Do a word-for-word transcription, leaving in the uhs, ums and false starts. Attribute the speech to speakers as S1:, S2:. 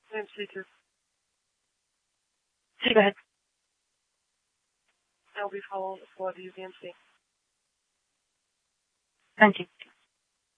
S1: V M C two.
S2: Hey, go ahead.
S1: I'll be following for the V M C.
S2: Thank you.